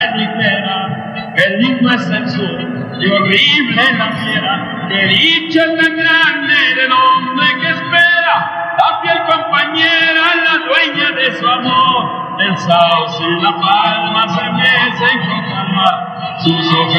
ligera, qué lindo es el sur y horrible la fiera, qué dicha tan grande del hombre que espera la fiel compañera, la dueña de su amor. El sauce y la palma se mecen con calma, sus hojas